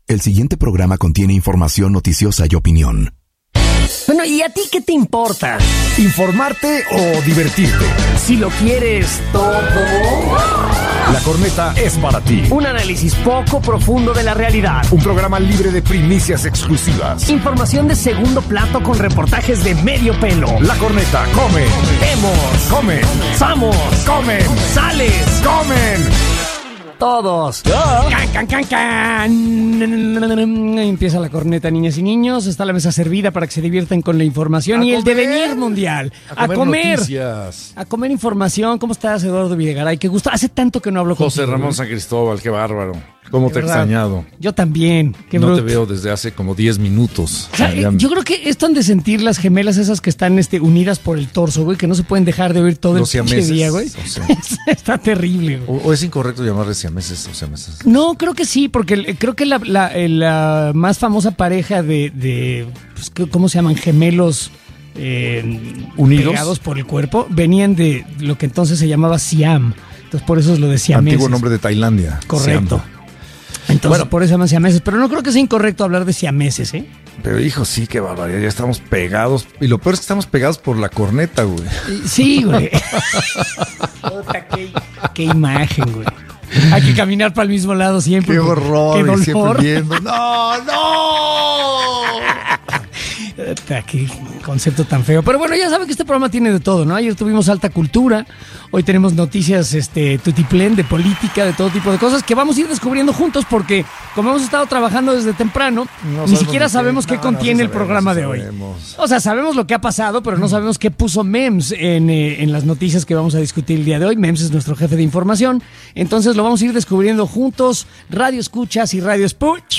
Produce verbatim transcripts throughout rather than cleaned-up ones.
El siguiente programa contiene información noticiosa y opinión. Bueno, ¿y a ti qué te importa? ¿Informarte o divertirte? Si lo quieres todo. La Corneta es para ti. Un análisis poco profundo de la realidad. Un programa libre de primicias exclusivas. Información de segundo plato con reportajes de medio pelo. La Corneta come. Vemos. Come. Vamos. Comen. Sales. Comen. Todos. Can, can, can, can. Empieza la corneta, niñas y niños. Está la mesa servida para que se diviertan con la información A y comer. el devenir mundial. A A comer comer. noticias. A comer información. ¿Cómo estás, Eduardo Videgaray? Qué gusto. Hace tanto que no hablo José contigo. Ramón San Cristóbal, qué bárbaro. ¿Cómo te he verdad. extrañado? Yo también. Qué No bruto. te veo desde hace como diez minutos. O sea, Ya- yo creo que esto han de sentir las gemelas esas que están este, unidas por el torso, güey, que no se pueden dejar de oír todo Los el pinche siameses, día, güey. o sea. Está terrible, güey. o, o es incorrecto llamarles siameses o siameses? No, creo que sí, porque el- creo que la, la- la más famosa pareja de, de pues, ¿cómo se llaman? Gemelos eh, ¿Unidos? pegados por el cuerpo, venían de lo que entonces se llamaba Siam. Entonces por eso es lo de siameses. Antiguo nombre de Tailandia. Correcto. Siam. Entonces Bueno. por eso se llaman siameses, pero no creo que sea incorrecto hablar de siameses, ¿eh? Pero hijo, sí, qué barbaridad. Ya estamos pegados. Y lo peor es que estamos pegados por la corneta, güey. Sí, güey. Puta, qué, qué imagen, güey. Hay que caminar para el mismo lado siempre. Qué güey. horror. Qué y dolor. siempre viendo. ¡No, no! Puta, qué concepto tan feo. Pero bueno, ya saben que este programa tiene de todo, ¿no? Ayer tuvimos alta cultura. Hoy tenemos noticias este, tutiplén, de política, de todo tipo de cosas que vamos a ir descubriendo juntos porque como hemos estado trabajando desde temprano, No ni sabemos siquiera ni qué- sabemos qué no, no, contiene sí el sabemos, programa sí de hoy. sabemos. O sea, sabemos lo que ha pasado, pero no sabemos qué puso Mems en, eh, en las noticias que vamos a discutir el día de hoy. Mems es nuestro jefe de información. Entonces lo vamos a ir descubriendo juntos. Radio Escuchas y Radio Spuch.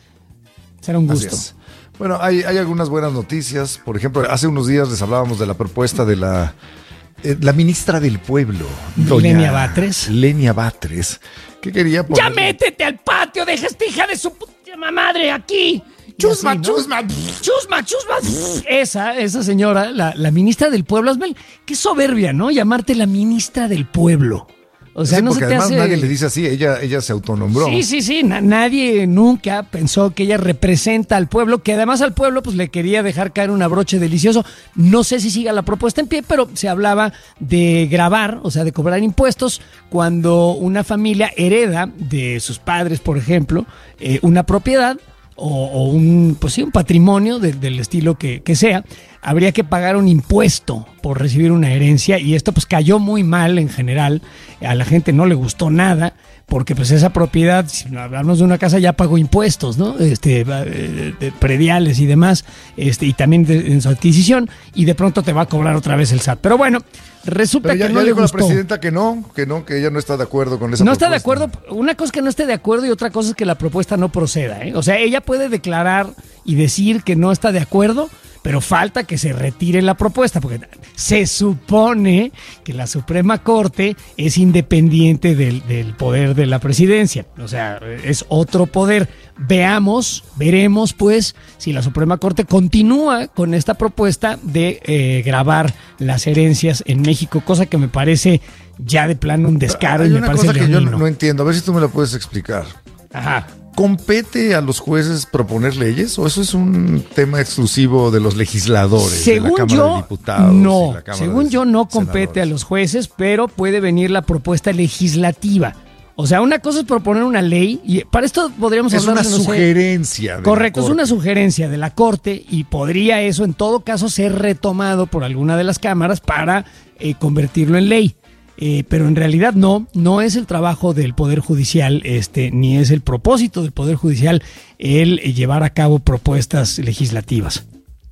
Será un Así gusto. es. Bueno, hay, hay algunas buenas noticias. Por ejemplo, hace unos días les hablábamos de la propuesta de la, eh, la ministra del Pueblo, Lenia Batres. Lenia Batres, que quería poner... ¡Ya métete al patio! ¡Deja esta hija de su puta madre aquí! Chusma, Y así, ¿no? chusma. Chusma, chusma. Esa, esa señora, la, la ministra del pueblo. Hazme el- qué soberbia, ¿no? Llamarte la ministra del pueblo. O sea, Sí, no se porque te además hace... nadie le dice así, ella, ella se autonombró. Sí, sí, sí. na- nadie nunca pensó que ella representa al pueblo, que además al pueblo pues le quería dejar caer un abroche delicioso. No sé si siga la propuesta en pie, pero se hablaba de grabar, o sea, de cobrar impuestos cuando una familia hereda de sus padres, por ejemplo, eh, una propiedad o, o un, pues sí, un patrimonio de- del estilo que, que sea. Habría que pagar un impuesto por recibir una herencia y esto pues cayó muy mal en general, a la gente no le gustó nada porque pues esa propiedad, si hablamos de una casa, ya pagó impuestos, ¿no? Este, eh, de prediales y demás, este, y también de- en su adquisición, y de pronto te va a cobrar otra vez el S A T. Pero bueno, resulta Pero ya, que ya no le dijo gustó. la presidenta que no, que no, que ella no está de acuerdo con esa No está de propuesta. acuerdo. Una cosa es que no esté de acuerdo y otra cosa es que la propuesta no proceda, ¿eh? O sea, ella puede declarar y decir que no está de acuerdo, pero falta que se retire la propuesta, porque se supone que la Suprema Corte es independiente del, del poder de la presidencia. O sea, es otro poder. Veamos, veremos pues si la Suprema Corte continúa con esta propuesta de eh, gravar las herencias en México, cosa que me parece ya de plano un descaro Hay y me una parece cosa que yo leonino. no, no entiendo, a ver si tú me la puedes explicar. Ajá. ¿Compete a los jueces proponer leyes o eso es un tema exclusivo de los legisladores, de la Según Cámara de yo, Diputados? y no. la Cámara Según de yo, no compete Senadores? a los jueces, pero puede venir la propuesta legislativa. O sea, una cosa es proponer una ley y para esto podríamos Es hablar una de, no sé, sugerencia. de la correcto, es Corte. una sugerencia de la Corte y podría eso en todo caso ser retomado por alguna de las cámaras para eh, convertirlo en ley. Eh, pero en realidad no, no es el trabajo del Poder Judicial, este, ni es el propósito del Poder Judicial el eh, llevar a cabo propuestas legislativas.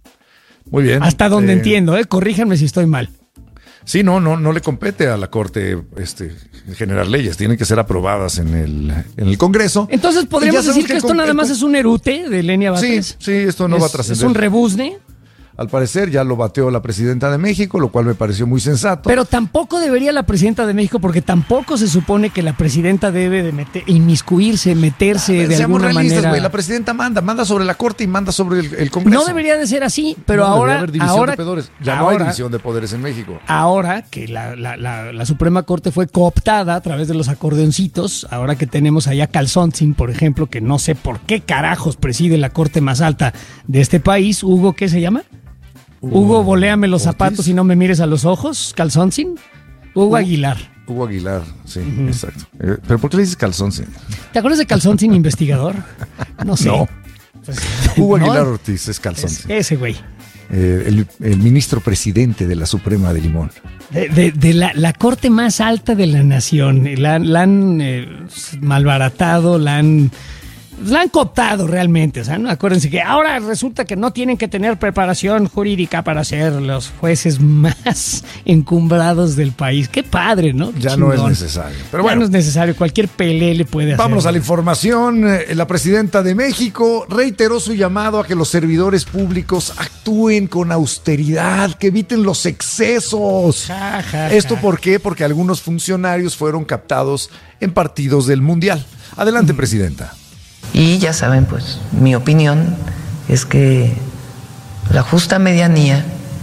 Muy bien. Hasta donde Eh, entiendo, ¿eh? Corríjanme si estoy mal. Sí, no, no, no le compete a la Corte este, generar leyes, tienen que ser aprobadas en el, en el Congreso. Entonces, ¿podríamos Y ya sabemos decir que el esto con- nada el más con- es un erute de Lenia Sí, Batres? sí, esto no es, va a trascender. Es un rebuzne. Al parecer ya lo bateó la presidenta de México, lo cual me pareció muy sensato. Pero tampoco debería la presidenta de México, porque tampoco se supone que la presidenta debe de meter, inmiscuirse, meterse Ah, de seamos alguna realistas, manera. güey, la presidenta manda, manda sobre la Corte y manda sobre el, el Congreso. No debería de ser así, pero No, ahora, debería haber división ahora, de poderes. Ya ahora, no hay división de poderes en México. ahora que la, la, la, la Suprema Corte fue cooptada a través de los acordeoncitos, ahora que tenemos allá Calzoncin, por ejemplo, que no sé por qué carajos preside la Corte más alta de este país, Hugo, ¿qué se llama? Hugo, Hugo voléame los Ortiz. zapatos y no me mires a los ojos, Calzoncin. Hugo Hugo Aguilar. Hugo Aguilar, sí, uh-huh. exacto. Eh, ¿Pero por qué le dices Calzoncin? ¿Te acuerdas de Calzoncin investigador? No sé. No. Pues, Hugo ¿no? Aguilar Ortiz es Calzoncin. Es, ese güey. Eh, el, el ministro presidente de la Suprema de Limón. De, de, de la, la corte más alta de la nación. La, la han eh, malbaratado, la han... La han cooptado realmente, o sea, ¿no? Acuérdense que ahora resulta que no tienen que tener preparación jurídica para ser los jueces más encumbrados del país. Qué padre, ¿no? Ya Chingón. no es necesario. Pero ya bueno, no es necesario, cualquier pelé le puede hacer. vámonos a la información. La presidenta de México reiteró su llamado a que los servidores públicos actúen con austeridad, que eviten los excesos. Ja, ja, ¿Esto ja. por qué? Porque algunos funcionarios fueron captados en partidos del Mundial. Adelante, presidenta. Y ya saben, pues, mi opinión es que la justa medianía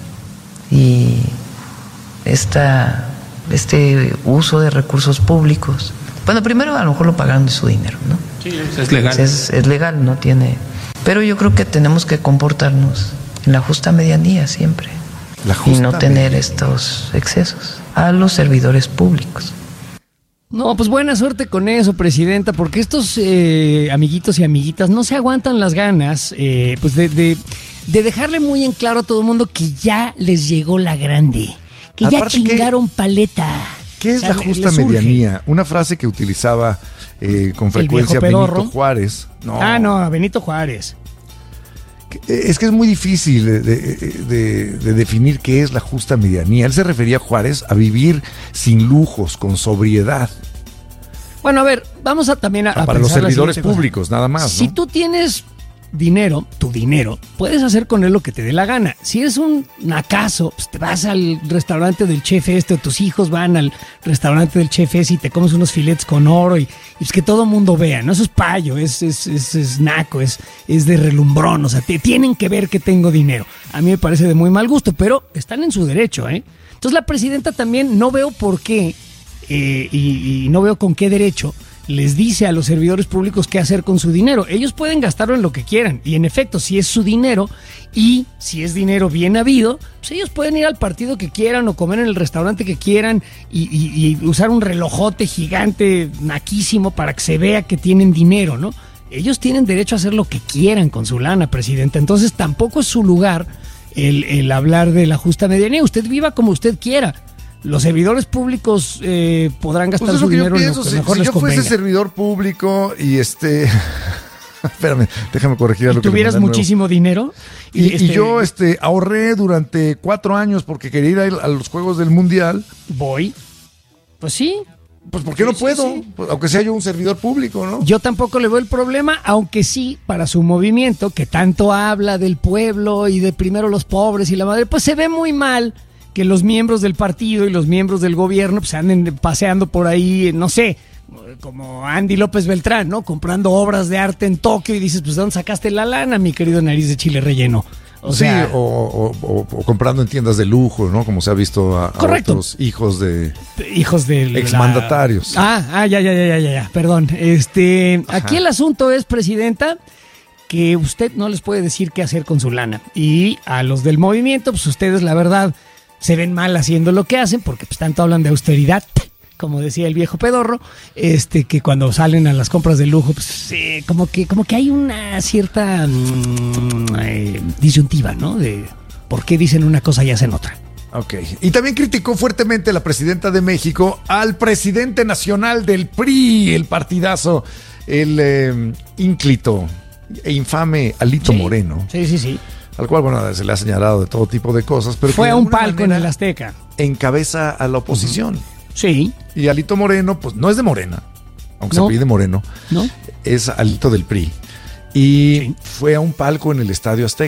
y esta, este uso de recursos públicos, bueno, primero a lo mejor lo pagaron de su dinero, ¿no? Sí, es legal. Es, es legal, no tiene... Pero yo creo que tenemos que comportarnos en la justa medianía siempre. La y justa no tener medianía. estos excesos a los servidores públicos. No, pues buena suerte con eso, presidenta, porque estos eh, amiguitos y amiguitas no se aguantan las ganas eh, pues de, de, de dejarle muy en claro a todo el mundo que ya les llegó la grande, que Aparte, ya chingaron ¿qué, paleta. ¿Qué es O sea, la le- justa les urge. medianía? Una frase que utilizaba eh, con frecuencia viejo pedorro. Benito Juárez. No, Ah, no, Benito Juárez. Es que es muy difícil de, de- de- de definir qué es la justa medianía. Él se refería, Juárez, a vivir sin lujos, con sobriedad. Bueno, a ver, vamos a también a, a Para los pensar la servidores siguiente cosa. públicos, nada más, Si ¿no? tú tienes dinero, tu dinero, puedes hacer con él lo que te dé la gana. Si eres un nacazo, pues te vas al restaurante del chef este, o tus hijos van al restaurante del chef ese y te comes unos filetes con oro y, y pues que todo el mundo vea, ¿no? Eso es payo, es, es, es, es naco, es, es de relumbrón, o sea, te tienen que ver que tengo dinero. A mí me parece de muy mal gusto, pero están en su derecho, ¿eh? Entonces la presidenta también no veo por qué eh, y, y no veo con qué derecho les dice a los servidores públicos qué hacer con su dinero. Ellos pueden gastarlo en lo que quieran. Y en efecto, si es su dinero y si es dinero bien habido, pues ellos pueden ir al partido que quieran o comer en el restaurante que quieran y, y, y usar un relojote gigante, naquísimo, para que se vea que tienen dinero, ¿no? Ellos tienen derecho a hacer lo que quieran con su lana, presidenta. Entonces tampoco es su lugar el, el hablar de la justa medianía. Usted viva como usted quiera. Los servidores públicos eh, podrán gastar Pues es su lo que yo dinero en lo pienso. que Si, mejor si les yo fuese convenga. servidor público y este... Espérame, déjame corregir Y lo que le tuvieras mandé de nuevo. muchísimo dinero Y, y este, yo este, ahorré durante cuatro años porque quería ir a, a los Juegos del Mundial. voy, pues sí, Pues ¿por qué no Sí, sí, puedo? sí. Pues, aunque sea yo un servidor público, ¿no? yo tampoco le veo el problema, aunque sí, para su movimiento, que tanto habla del pueblo y de primero los pobres y la madre, pues se ve muy mal que los miembros del partido y los miembros del gobierno pues anden paseando por ahí, no sé, como Andy López Beltrán, ¿no? Comprando obras de arte en Tokio y dices, pues ¿de dónde sacaste la lana, mi querido nariz de chile relleno? O sí, sea, o, o- o- o comprando en tiendas de lujo, ¿no? Como se ha visto a, a Correcto. otros hijos de... hijos de la- Exmandatarios. Ah, ah, ya, ya, ya, ya, ya, ya, perdón. Este, Ajá. aquí el asunto es, presidenta, que usted no les puede decir qué hacer con su lana. Y a los del movimiento, pues ustedes, la verdad, se ven mal haciendo lo que hacen, porque pues tanto hablan de austeridad, como decía el viejo pedorro, este, que cuando salen a las compras de lujo, pues sí, como que, como que hay una cierta mm, eh, disyuntiva, ¿no? De por qué dicen una cosa y hacen otra. Ok. Y también criticó fuertemente la presidenta de México al presidente nacional del P R I, el partidazo, el eh, ínclito e infame Alito Sí, Moreno, Sí, sí, sí. al cual, bueno, se le ha señalado de todo tipo de cosas, pero Fue que a de un alguna palco en manera el Azteca. encabeza a la oposición. Sí, Y Alito Moreno, pues no es de Morena, aunque No. se pide Moreno, ¿no? es Alito del P R I. Y Sí. fue a un palco en el Estadio Azteca.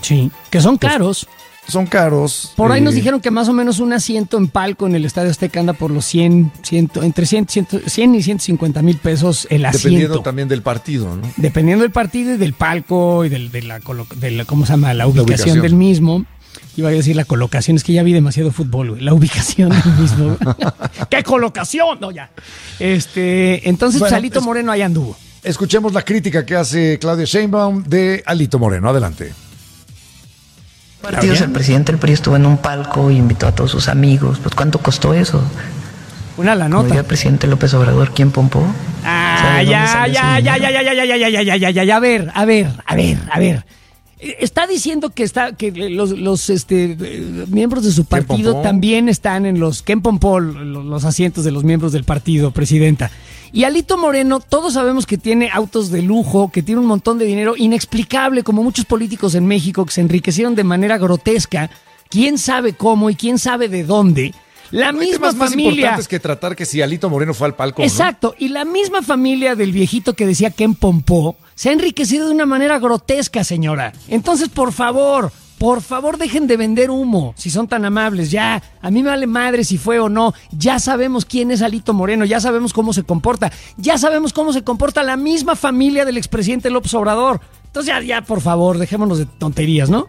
Sí, que son caros. Son caros. Por ahí eh, nos dijeron que más o menos un asiento en palco en el Estadio Azteca anda por los cien, cien entre cien, cien, cien y ciento cincuenta mil pesos el asiento. Dependiendo también del partido, ¿no? Dependiendo del partido y del palco y del, de, la, de la, ¿cómo se llama? La ubicación, la ubicación del mismo. Iba a decir la colocación, es que ya vi demasiado fútbol, güey. La ubicación del mismo. ¿Qué colocación? No, ya. Este, entonces, bueno, pues, Alito es, Moreno ahí anduvo. Escuchemos la crítica que hace Claudia Sheinbaum de Alito Moreno. Adelante. Partidos, el presidente del P R I estuvo en un palco y invitó a todos sus amigos. Pues, ¿cuánto costó eso? Una la nota. Como diría el presidente López Obrador, ¿quién pompó? Ah, ya, ya, ya, ya, ya, ya, ya, ya, ya, ya, ya, ya, ya, a ver, a ver, a ver, a ver. Está diciendo que está que los, los este miembros de su partido también están en los Ken Pompó, los, los asientos de los miembros del partido, presidenta. Y Alito Moreno, todos sabemos que tiene autos de lujo, que tiene un montón de dinero inexplicable, como muchos políticos en México que se enriquecieron de manera grotesca. ¿Quién sabe cómo y quién sabe de dónde? La no misma hay temas familia. Más importantes que tratar que si Alito Moreno fue al palco. Exacto, ¿no? Y la misma familia del viejito que decía Ken Pompó se ha enriquecido de una manera grotesca, señora. Entonces, por favor, por favor, dejen de vender humo, si son tan amables. Ya, a mí me vale madre si fue o no. Ya sabemos quién es Alito Moreno, ya sabemos cómo se comporta, ya sabemos cómo se comporta la misma familia del expresidente López Obrador. Entonces, ya, ya, por favor, dejémonos de tonterías, ¿no?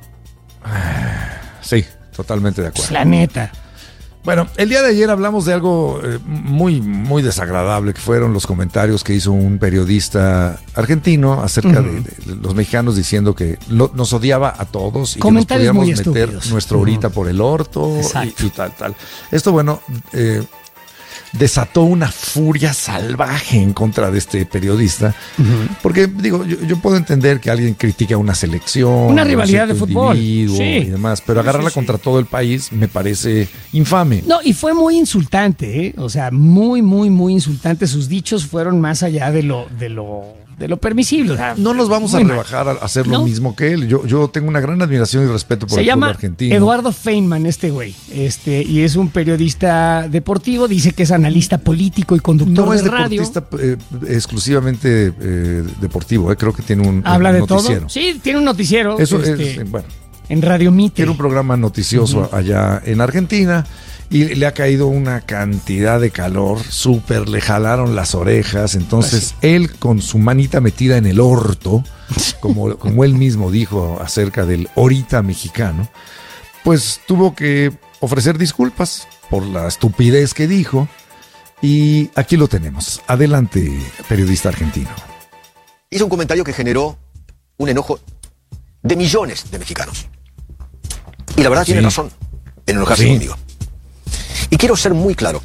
Sí, totalmente de acuerdo. Pues la neta. Bueno, el día de ayer hablamos de algo eh, muy, muy desagradable, que fueron los comentarios que hizo un periodista argentino acerca uh-huh. de, de los mexicanos diciendo que lo, nos odiaba a todos y comentarios que nos podíamos meter estúpidos. nuestro ahorita uh-huh. por el orto y, y tal, tal. Esto, bueno, eh, desató una furia salvaje en contra de este periodista, uh-huh. porque, digo, yo, yo puedo entender que alguien critique a una selección, una rivalidad de fútbol sí. y demás, pero agarrarla sí, sí. contra todo el país me parece infame. No, y fue muy insultante, ¿eh? O sea, muy, muy, muy insultante. Sus dichos fueron más allá de lo, de lo, de lo permisible. O sea, no nos vamos a mal. rebajar a hacer ¿No? lo mismo que él. Yo, yo tengo una gran admiración y respeto por Se el llama fútbol argentino. Eduardo Feynman, este güey, este, y es un periodista deportivo. Dice que es analista político y conductor no de es radio. deportista eh, exclusivamente eh, deportivo, eh. creo que tiene un, ¿Habla un de noticiero. todo? Sí, tiene un noticiero. Eso este, es, bueno. En Radio Mitre. Tiene un programa noticioso uh-huh. allá en Argentina y le ha caído una cantidad de calor, súper, le jalaron las orejas. Entonces, pues sí. él con su manita metida en el orto, como, como él mismo dijo acerca del ahorita mexicano, pues tuvo que ofrecer disculpas por la estupidez que dijo. Y aquí lo tenemos. Adelante, periodista argentino. Hizo un comentario que generó un enojo de millones de mexicanos. Y la verdad sí. tiene razón en enojarse sí. conmigo. Y quiero ser muy claro.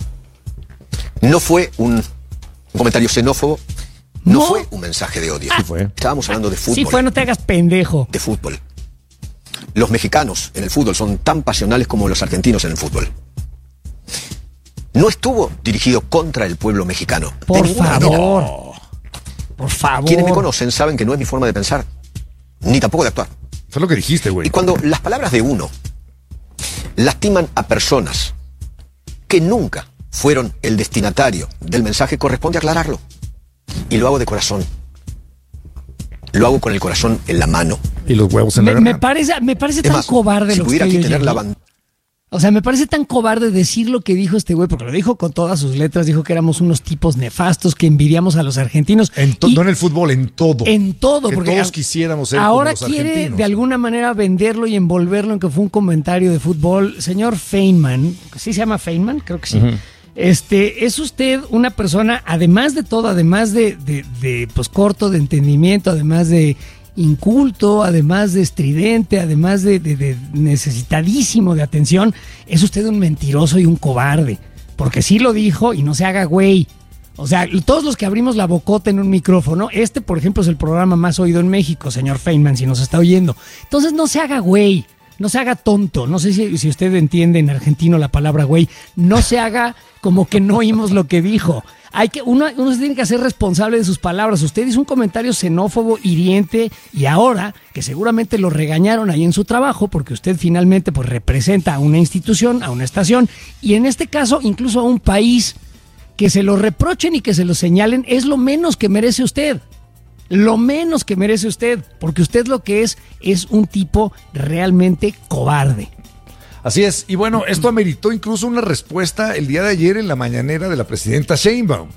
No fue un, un comentario xenófobo, no, no fue un mensaje de odio. Ah, sí fue. Estábamos hablando de fútbol. Sí fue, no te hagas pendejo. De fútbol. Los mexicanos en el fútbol son tan pasionales como los argentinos en el fútbol. No estuvo dirigido contra el pueblo mexicano. Por favor. Por favor. Quienes me conocen saben que no es mi forma de pensar, ni tampoco de actuar. Fue lo que dijiste, güey. Y cuando las palabras de uno lastiman a personas que nunca fueron el destinatario del mensaje, corresponde aclararlo. Y lo hago de corazón. Lo hago con el corazón en la mano. Y los huevos en me, la garganta. Me parece, me parece tan más, cobarde si lo pudiera que aquí estoy tener la oyendo. bandera. O sea, me parece tan cobarde decir lo que dijo este güey, porque lo dijo con todas sus letras, dijo que éramos unos tipos nefastos, que envidiamos a los argentinos. En to- no en el fútbol, en todo. En todo. Que porque todos quisiéramos ser ahora como los quiere argentinos. de alguna manera venderlo y envolverlo en que fue un comentario de fútbol. Señor Feynman, ¿sí se llama Feynman? Creo que sí. Uh-huh. Este, es usted una persona, además de todo, además de, de, de pues corto de entendimiento, además de inculto, además de estridente, además de, de, de necesitadísimo de atención, es usted un mentiroso y un cobarde, porque sí lo dijo y no se haga güey. O sea, todos los que abrimos la bocota en un micrófono, este por ejemplo es el programa más oído en México, señor Feynman, si nos está oyendo. Entonces no se haga güey, no se haga tonto, no sé si, si usted entiende en argentino la palabra güey, no se haga como que no oímos lo que dijo. Hay que, uno, uno se tiene que hacer responsable de sus palabras. Usted hizo un comentario xenófobo, hiriente, y ahora que seguramente lo regañaron ahí en su trabajo, porque usted finalmente pues representa a una institución, a una estación, y en este caso incluso a un país, que se lo reprochen y que se lo señalen es lo menos que merece usted. lo menos que merece usted, porque usted lo que es es un tipo realmente cobarde. Así es, y bueno, esto ameritó incluso una respuesta el día de ayer en la mañanera de la presidenta Sheinbaum.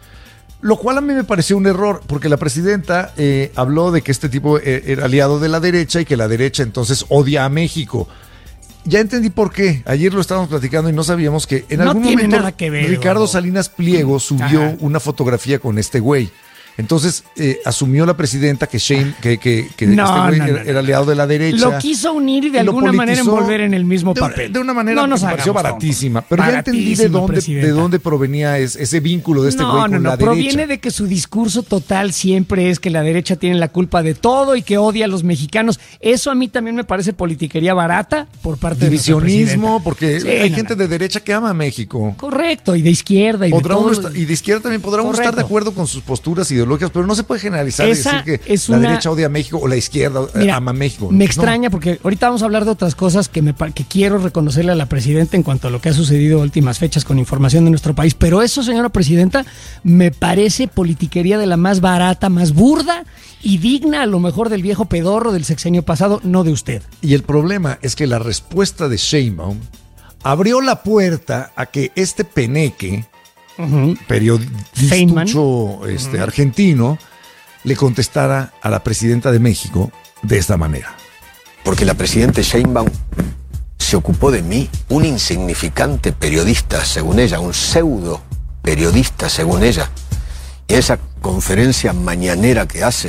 Lo cual a mí me pareció un error, porque la presidenta eh, habló de que este tipo eh, era aliado de la derecha y que la derecha entonces odia a México. Ya entendí por qué. Ayer lo estábamos platicando y no sabíamos que en no algún tiene momento nada que ver, Ricardo Eduardo. Salinas Pliego subió Ajá. una fotografía con este güey. Entonces eh, asumió la presidenta que Shane, que, que, que No, este güey no, era, no, era aliado de la derecha. Lo quiso unir y de y lo alguna manera politizó envolver en el mismo de, papel. De una manera no que nos me pareció hagamos baratísima. tontos. Pero ya entendí de Baratísima, dónde, de presidenta. dónde provenía es, ese vínculo de este no, güey con no, no, la proviene derecha. de que su discurso total siempre es que la derecha tiene la culpa de todo y que odia a los mexicanos. Eso a mí también me parece politiquería barata por parte Divisionismo, de porque Sí, hay no, gente no. de derecha que ama a México. Correcto, y de izquierda y Podrá de todo. uno estar- y de izquierda también podrá uno estar Correcto. de acuerdo con sus posturas ideológicas, pero no se puede generalizar y Esa decir que es la una- derecha odia a México o la izquierda eh, Mira, ama a México. Me No. extraña porque ahorita vamos a hablar de otras cosas que, me, pa- que quiero reconocerle a la presidenta en cuanto a lo que ha sucedido en últimas fechas con información de nuestro país. Pero eso, señora presidenta, me parece politiquería de la más barata, más burda y digna a lo mejor del viejo pedorro del sexenio pasado, no de usted. Y el problema es que la respuesta de Sheinbaum abrió la puerta a que este peneque, Ujú. periodista este, argentino, le contestara a la presidenta de México de esta manera. Porque la presidenta Sheinbaum se ocupó de mí, un insignificante periodista, según ella, un pseudo periodista, según ella. Y esa conferencia mañanera que hace,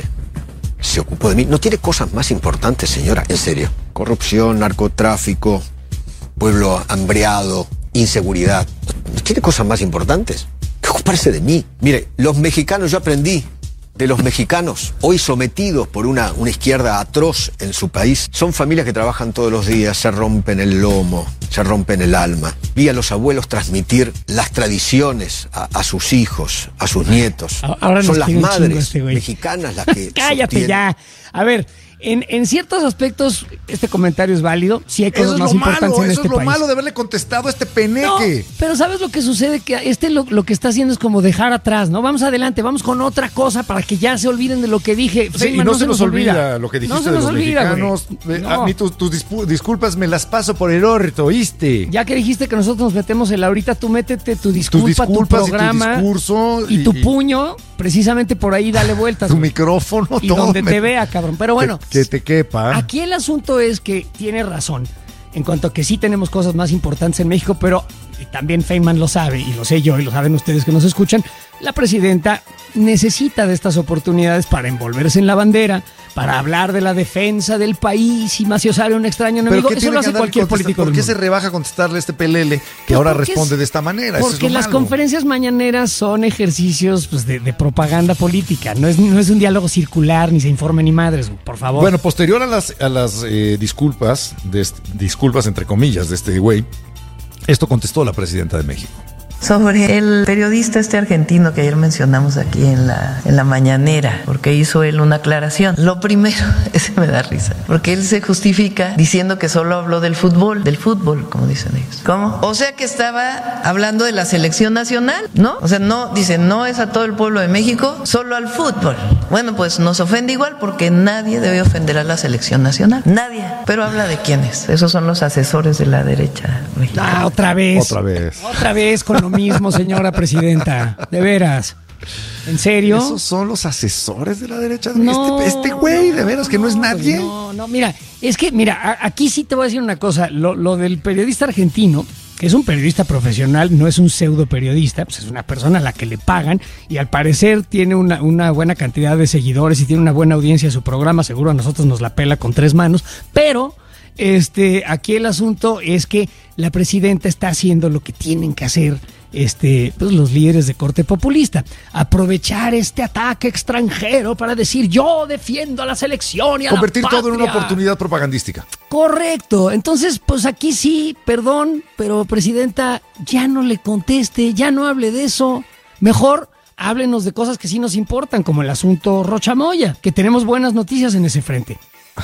se ocupó de mí. ¿No tiene cosas más importantes, señora? En serio. Corrupción, narcotráfico, pueblo hambreado, inseguridad. ¿No tiene cosas más importantes que ocuparse de mí? Mire, los mexicanos, yo aprendí de los mexicanos, hoy sometidos por una, una izquierda atroz en su país. Son familias que trabajan todos los días, se rompen el lomo, se rompen el alma. Vi a los abuelos transmitir las tradiciones a, a sus hijos, a sus nietos. Ahora nos Son las quiere un chingo madres este güey. mexicanas las que Cállate sostienen. ya. A ver, en, en ciertos aspectos este comentario es válido. Sí hay cosas Eso es más lo importantes malo, en eso este es lo país. malo de haberle contestado a este No, peneque. pero ¿sabes lo que sucede? Que este lo, lo que está haciendo es como dejar atrás, ¿no? Vamos adelante, vamos con otra cosa para que ya se olviden de lo que dije. Sí, Feynman, y no, se nos olvida, lo que dijiste No se de nos los olvida, mexicanos. güey. Eh, No. A mí tus, tus dispu- disculpas me las paso por el orto, ¿oíste? Ya que dijiste que nosotros nos metemos el ahorita, tú métete tu disculpa, tus disculpas tu programa y tu discurso y, tu puño, precisamente por ahí dale vueltas. tu güey. micrófono, Y todo donde me- te vea, cabrón. Pero bueno, que, que te quepa. aquí el asunto es que tiene razón en cuanto a que sí tenemos cosas más importantes en México, pero y también Feynman lo sabe, y lo sé yo, y lo saben ustedes que nos escuchan, la presidenta necesita de estas oportunidades para envolverse en la bandera, para hablar de la defensa del país y maciosar a un extraño enemigo. ¿qué Eso tiene lo que hace andar cualquier contestar- político ¿Por del qué mundo. se rebaja a contestarle a este pelele que Pues ahora porque responde es- de esta manera? Eso es Porque lo las malo. conferencias mañaneras son ejercicios pues, de, de propaganda política, no es, no es un diálogo circular, ni se informe ni madres, por favor. Bueno, posterior a las, a las eh, disculpas, de este- disculpas entre comillas de este güey, esto contestó la presidenta de México. Sobre el periodista este argentino que ayer mencionamos aquí en la, en la mañanera, porque hizo él una aclaración. Lo primero, ese me da risa, porque él se justifica diciendo que solo habló del fútbol, del fútbol, como dicen ellos. ¿Cómo? O sea que estaba hablando de la selección nacional, ¿no? O sea, no, dice, no es a todo el pueblo de México, solo al fútbol. Bueno, pues nos ofende igual porque nadie debe ofender a la selección nacional. Nadie. Pero habla de quiénes. Esos son los asesores de la derecha mexicana. Ah, otra vez. Otra vez. Otra vez con lo mismo, señora presidenta. De veras. ¿En serio? Esos son los asesores de la derecha. No, este, este güey, de veras, que no es nadie. No, no, mira, es que, mira, a- aquí sí te voy a decir una cosa. Lo, lo del periodista argentino, que es un periodista profesional, no es un pseudo periodista, pues es una persona a la que le pagan y al parecer tiene una, una buena cantidad de seguidores y tiene una buena audiencia su programa. Seguro a nosotros nos la pela con tres manos, pero este, aquí el asunto es que la presidenta está haciendo lo que tienen que hacer este, pues los líderes de corte populista, aprovechar este ataque extranjero para decir yo defiendo a la selección y a Convertir la todo en una patria. oportunidad propagandística. Correcto, entonces pues aquí sí, perdón, pero presidenta, ya no le conteste, ya no hable de eso, mejor háblenos de cosas que sí nos importan, como el asunto Rocha Moya, que tenemos buenas noticias en ese frente.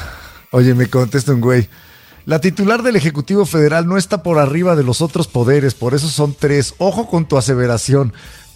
Oye, me contesta un güey. La titular del Ejecutivo Federal no está por arriba de los otros poderes, por eso son tres. Ojo con tu aseveración.